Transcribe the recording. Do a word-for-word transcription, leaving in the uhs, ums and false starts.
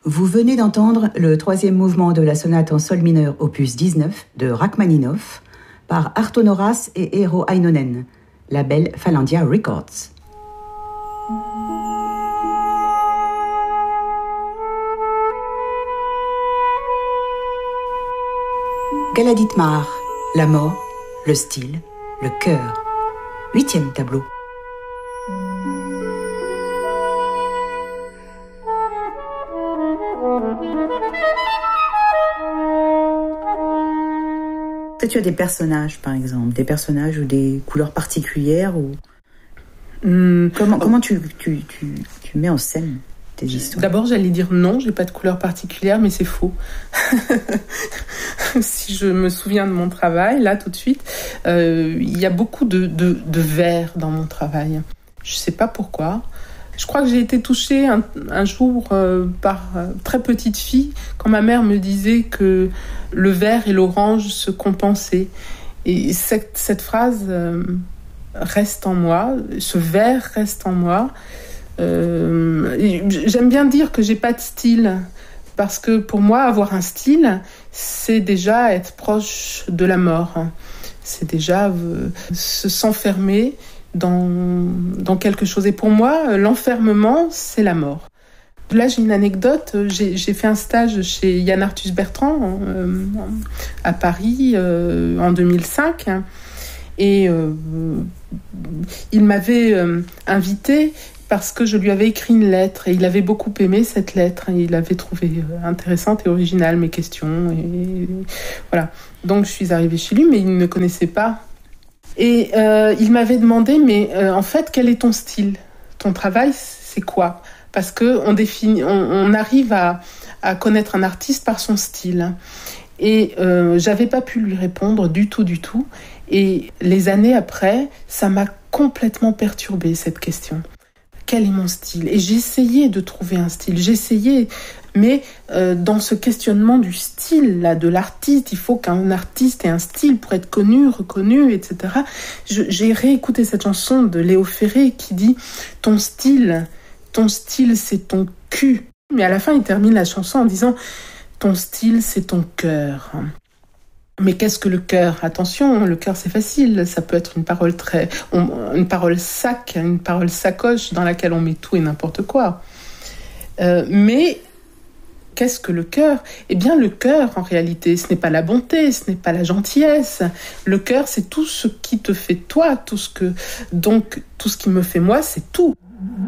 Vous venez d'entendre le troisième mouvement de la sonate en sol mineur opus dix-neuf de Rachmaninoff par Arto Noras et Eero Heinonen, label Phalandia Records. Gala Dietmar, la mort, le style, le cœur. Huitième tableau. Est-ce que tu as des personnages, par exemple, des personnages ou des couleurs particulières ou... Mmh. Comment, comment tu, tu, tu, tu mets en scène tes histoires? D'abord, j'allais dire non, j'ai pas de couleur particulière, mais c'est faux. Si je me souviens de mon travail, là, tout de suite, euh, il y a beaucoup de, de, de vert dans mon travail. Je sais pas pourquoi. Je crois que j'ai été touchée un, un jour euh, par euh, très petite fille quand ma mère me disait que le vert et l'orange se compensaient. Et cette, cette phrase euh, reste en moi, ce vert reste en moi. Euh, j'aime bien dire que j'ai pas de style parce que pour moi, avoir un style, c'est déjà être proche de la mort. C'est déjà euh, se s'enfermer Dans, dans quelque chose. Et pour moi, l'enfermement, c'est la mort. Là, j'ai une anecdote. J'ai, j'ai fait un stage chez Yann Arthus Bertrand euh, à Paris euh, en deux mille cinq. Et euh, il m'avait euh, invité parce que je lui avais écrit une lettre. Et il avait beaucoup aimé cette lettre. Et il avait trouvé intéressante et originale mes questions. Et voilà. Donc, je suis arrivée chez lui, mais il ne connaissait pas. Et euh, il m'avait demandé, mais euh, en fait, quel est ton style? Ton travail, c'est quoi? Parce qu'on définit, on, on arrive à, à connaître un artiste par son style. Et euh, j'avais pas pu lui répondre du tout, du tout. Et les années après, ça m'a complètement perturbée, cette question. Quel est mon style? Et j'ai essayé de trouver un style. J'ai essayé... Mais euh, dans ce questionnement du style, là, de l'artiste, il faut qu'un artiste ait un style pour être connu, reconnu, et cetera. Je, j'ai réécouté cette chanson de Léo Ferré qui dit « Ton style, ton style, c'est ton cul ». Mais à la fin, il termine la chanson en disant « Ton style, c'est ton cœur ». Mais qu'est-ce que le cœur? Attention, le cœur, c'est facile. Ça peut être une parole très, on, une parole sac, une parole sacoche dans laquelle on met tout et n'importe quoi. Euh, mais qu'est-ce que le cœur? Eh bien, le cœur, en réalité, ce n'est pas la bonté, ce n'est pas la gentillesse. Le cœur, c'est tout ce qui te fait toi, tout ce que, donc, tout ce qui me fait moi, c'est tout.